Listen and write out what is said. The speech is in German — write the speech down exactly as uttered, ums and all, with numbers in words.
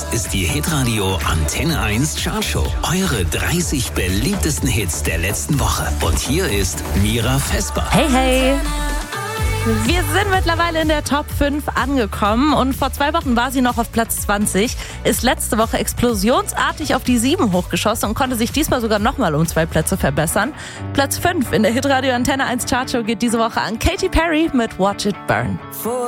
Das ist die Hitradio Antenne eins Chartshow. Eure dreißig beliebtesten Hits der letzten Woche. Und hier ist Mira Vesper. Hey, hey. Wir sind mittlerweile in der Top fünf angekommen und vor zwei Wochen war sie noch auf Platz zwanzig, ist letzte Woche explosionsartig auf die sieben hochgeschossen und konnte sich diesmal sogar nochmal um zwei Plätze verbessern. Platz fünf in der Hitradio Antenne eins Chartshow geht diese Woche an Katy Perry mit Watch It Burn.